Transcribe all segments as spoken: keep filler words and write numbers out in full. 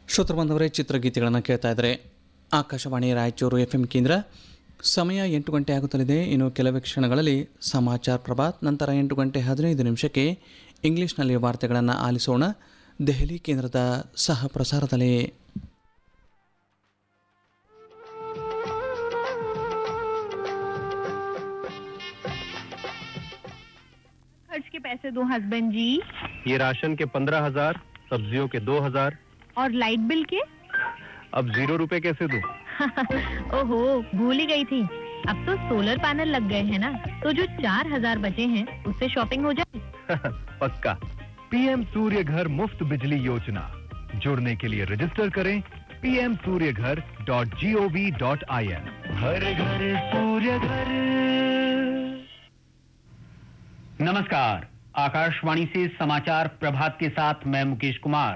ಶ್ರೋತೃ ಬಂದವರೇ, ಚಿತ್ರಗೀತೆಗಳನ್ನು ಕೇಳ್ತಾ ಇದ್ದಾರೆ. ಆಕಾಶವಾಣಿ ರಾಯಚೂರು ಎಫ್ ಎಂ ಕೇಂದ್ರ. ಸಮಯ ಎಂಟು ಗಂಟೆ ಆಗುತ್ತಲಿದೆ. ಇನ್ನು ಕೆಲವೇ ಕ್ಷಣಗಳಲ್ಲಿ ಸಮಾಚಾರ ಪ್ರಭಾತ್, ನಂತರ ಎಂಟು ಗಂಟೆ ಹದಿನೈದು ನಿಮಿಷಕ್ಕೆ ಇಂಗ್ಲಿಷ್ನಲ್ಲಿ ವಾರ್ತೆಗಳನ್ನು ಆಲಿಸೋಣ ದೆಹಲಿ ಕೇಂದ್ರದ ಸಹ ಪ್ರಸಾರದಲ್ಲಿ. खर्च के पैसे दो हस्बैंड जी. ये राशन के पंद्रह हजार, सब्जियों के दो हजार और लाइट बिल के? अब जीरो रुपए कैसे दूं? ओहो, भूल ही गई थी. अब तो सोलर पैनल लग गए हैं ना, तो जो चार हजार बचे हैं उससे शॉपिंग हो जाए. पक्का. पीएम सूर्य घर मुफ्त बिजली योजना. जुड़ने के लिए रजिस्टर करें पी एम सूर्य घर dot G O V dot I N. हर घर सूर्य घर. नमस्कार, आकाशवाणी से समाचार प्रभात के साथ मैं मुकेश कुमार.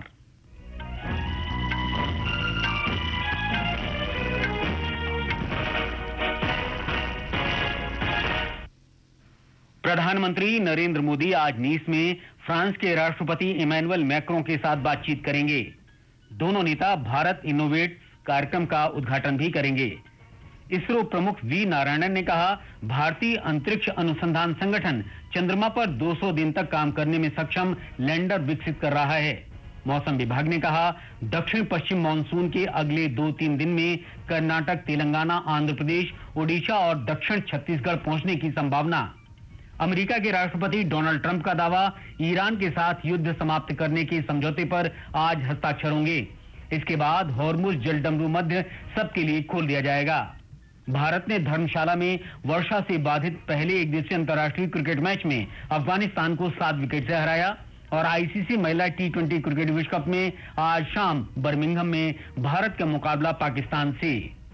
प्रधानमंत्री नरेंद्र मोदी आज नीस में फ्रांस के राष्ट्रपति इमैनुअल मैक्रों के साथ बातचीत करेंगे. दोनों नेता भारत इनोवेट्स कार्यक्रम का उद्घाटन भी करेंगे. इसरो प्रमुख वी नारायणन ने कहा, भारतीय अंतरिक्ष अनुसंधान संगठन चंद्रमा पर दो सौ दिन तक काम करने में सक्षम लैंडर विकसित कर रहा है. मौसम विभाग ने कहा, दक्षिण पश्चिम मानसून के अगले दो तीन दिन में कर्नाटक, तेलंगाना, आंध्र प्रदेश, ओडिशा और दक्षिण छत्तीसगढ़ पहुंचने की संभावना. अमेरिका के राष्ट्रपति डोनाल्ड ट्रंप का दावा, ईरान के साथ युद्ध समाप्त करने के समझौते पर आज हस्ताक्षर होंगे. इसके बाद हॉर्मुज जलडमरू मध्य सबके लिए खोल दिया जाएगा. भारत ने धर्मशाला में वर्षा से बाधित पहले एक दिवसीय अंतर्राष्ट्रीय क्रिकेट मैच में अफगानिस्तान को सात विकेट से हराया और आईसीसी महिला टी ट्वेंटी क्रिकेट विश्व कप में आज शाम बर्मिंघम में भारत का मुकाबला पाकिस्तान से.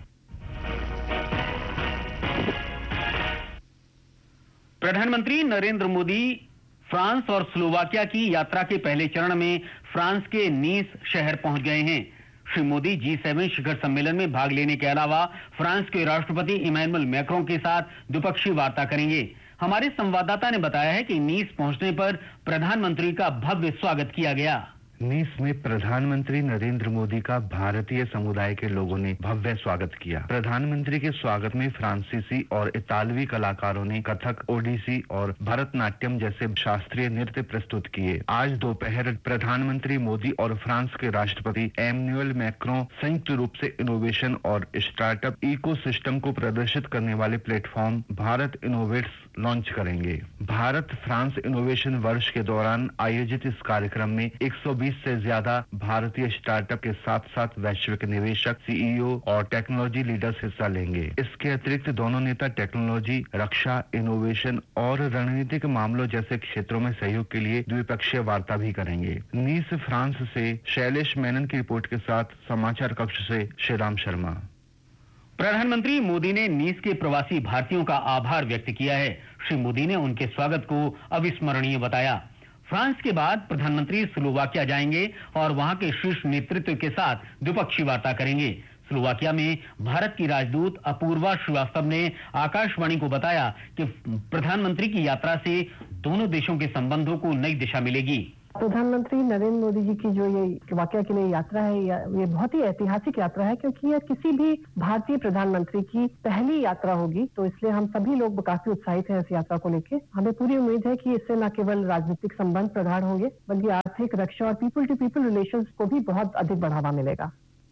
प्रधानमंत्री नरेंद्र मोदी फ्रांस और स्लोवाकिया की यात्रा के पहले चरण में फ्रांस के नीस शहर पहुंच गए हैं. श्री मोदी जी सेवन शिखर सम्मेलन में भाग लेने के अलावा फ्रांस के राष्ट्रपति इमैनुअल मैक्रों के साथ द्विपक्षीय वार्ता करेंगे. हमारे संवाददाता ने बताया है कि नीस पहुंचने पर प्रधानमंत्री का भव्य स्वागत किया गया. नीस में प्रधानमंत्री नरेंद्र मोदी का भारतीय समुदाय के लोगों ने भव्य स्वागत किया. प्रधानमंत्री के स्वागत में फ्रांसीसी और इतालवी कलाकारों ने कथक, ओडिसी और भरतनाट्यम जैसे शास्त्रीय नृत्य प्रस्तुत किए. आज दोपहर प्रधानमंत्री मोदी और फ्रांस के राष्ट्रपति एमैनुअल मैक्रों संयुक्त रूप से इनोवेशन और स्टार्टअप इकोसिस्टम को प्रदर्शित करने वाले प्लेटफॉर्म भारत इनोवेट्स लॉन्च करेंगे. भारत फ्रांस इनोवेशन वर्ष के दौरान आयोजित इस कार्यक्रम में एक सौ बीस से ज्यादा भारतीय स्टार्टअप के साथ साथ वैश्विक निवेशक, सीईओ और टेक्नोलॉजी लीडर्स हिस्सा लेंगे. इसके अतिरिक्त दोनों नेता टेक्नोलॉजी, रक्षा, इनोवेशन और रणनीतिक मामलों जैसे क्षेत्रों में सहयोग के लिए द्विपक्षीय वार्ता भी करेंगे. नीस फ्रांस से शैलेश मेनन की रिपोर्ट के साथ समाचार कक्ष से श्रीराम शर्मा. प्रधानमंत्री मोदी ने नीस के प्रवासी भारतीयों का आभार व्यक्त किया है. श्री मोदी ने उनके स्वागत को अविस्मरणीय बताया. फ्रांस के बाद प्रधानमंत्री स्लोवाकिया जाएंगे और वहां के शीर्ष नेतृत्व के साथ द्विपक्षीय वार्ता करेंगे. स्लोवाकिया में भारत की राजदूत अपूर्वा श्रीवास्तव ने आकाशवाणी को बताया कि प्रधानमंत्री की यात्रा से दोनों देशों के संबंधों को नई दिशा मिलेगी. प्रधानमंत्री नरेंद्र मोदी जी की जो ये स्लोवाकिया के लिए यात्रा है, ये बहुत ही ऐतिहासिक यात्रा है क्योंकि ये किसी भी भारतीय प्रधानमंत्री की पहली यात्रा होगी. तो इसलिए हम सभी लोग काफी उत्साहित हैं इस यात्रा को लेकर. हमें पूरी उम्मीद है कि इससे न केवल राजनीतिक संबंध प्रगाढ़ होंगे बल्कि आर्थिक, रक्षा और पीपल टू पीपल रिलेशंस को भी बहुत अधिक बढ़ावा मिलेगा.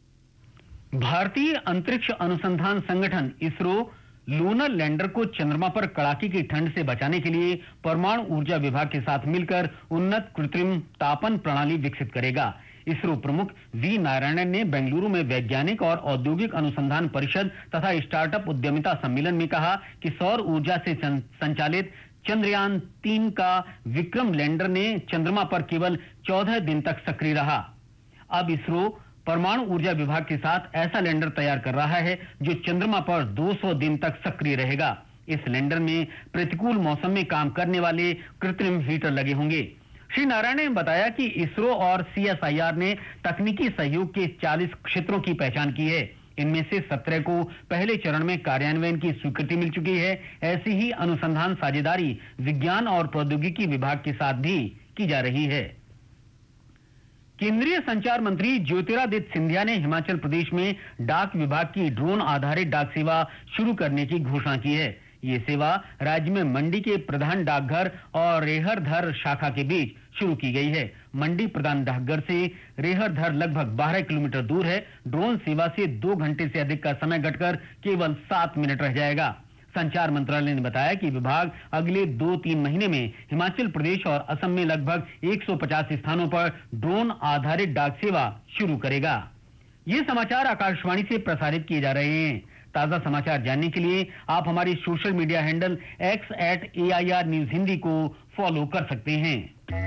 भारतीय अंतरिक्ष अनुसंधान संगठन इसरो लूनर लैंडर को चंद्रमा पर कड़ाके की ठंड से बचाने के लिए परमाणु ऊर्जा विभाग के साथ मिलकर उन्नत कृत्रिम तापन प्रणाली विकसित करेगा. इसरो प्रमुख वी नारायणन ने बेंगलुरु में वैज्ञानिक और औद्योगिक अनुसंधान परिषद तथा स्टार्टअप उद्यमिता सम्मेलन में कहा कि सौर ऊर्जा से संचालित चंद्रयान तीन का विक्रम लैंडर ने चंद्रमा पर केवल चौदह दिन तक सक्रिय रहा. अब इसरो परमाणु ऊर्जा विभाग के साथ ऐसा लैंडर तैयार कर रहा है जो चंद्रमा पर दो सौ दिन तक सक्रिय रहेगा. इस लैंडर में प्रतिकूल मौसम में काम करने वाले कृत्रिम हीटर लगे होंगे. श्री नारायण ने बताया कि इसरो और सीएसआईआर ने तकनीकी सहयोग के चालीस क्षेत्रों की पहचान की है. इनमें से सत्रह को पहले चरण में कार्यान्वयन की स्वीकृति मिल चुकी है. ऐसी ही अनुसंधान साझेदारी विज्ञान और प्रौद्योगिकी विभाग के साथ भी की जा रही है. केंद्रीय संचार मंत्री ज्योतिरादित्य सिंधिया ने हिमाचल प्रदेश में डाक विभाग की ड्रोन आधारित डाक सेवा शुरू करने की घोषणा की है। ये सेवा राज्य में मंडी के प्रधान डाकघर और रेहरधर शाखा के बीच शुरू की गई है। मंडी प्रधान डाकघर से रेहरधर लगभग बारह किलोमीटर दूर है। ड्रोन सेवा से दो घंटे से अधिक का समय घटकर केवल सात मिनट रह जाएगा। संचार मंत्रालय ने बताया कि विभाग अगले दो तीन महीने में हिमाचल प्रदेश और असम में लगभग एक सौ पचास स्थानों पर ड्रोन आधारित डाक सेवा शुरू करेगा। ये समाचार आकाशवाणी से प्रसारित किए जा रहे हैं। ताजा समाचार जानने के लिए आप हमारी social media handle x eight A I R news Hindi को फॉलो कर सकते हैं।